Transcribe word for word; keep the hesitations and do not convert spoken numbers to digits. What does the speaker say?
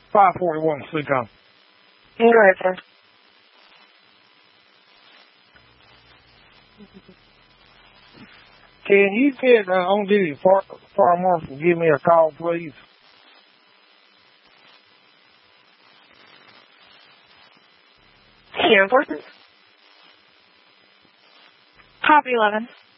five forty-one, Seacom. Go ahead, sir. Can you get uh, on duty fire, fire marshal give me a call, please? Here, enforcement. Copy eleven.